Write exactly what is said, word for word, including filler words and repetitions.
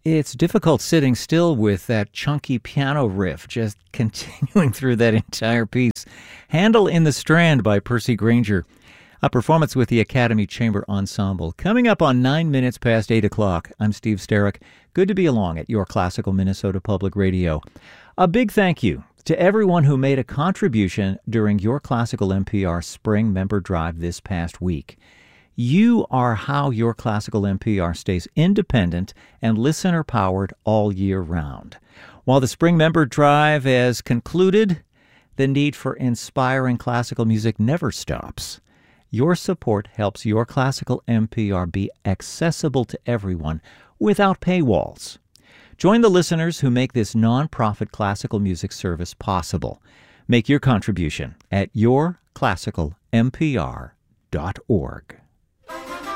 It's difficult sitting still with that chunky piano riff just continuing through that entire piece. Handel in the Strand by Percy Grainger, a performance with the Academy Chamber Ensemble. Coming up on nine minutes past eight o'clock, I'm Steve Sterrick. Good to be along at your Classical Minnesota Public Radio. A big thank you to everyone who made a contribution during your Classical N P R Spring Member Drive this past week. You are how your Classical N P R stays independent and listener-powered all year round. While the Spring Member Drive has concluded, the need for inspiring classical music never stops. Your support helps your Classical N P R be accessible to everyone without paywalls. Join the listeners who make this nonprofit classical music service possible. Make your contribution at your classical n p r dot org.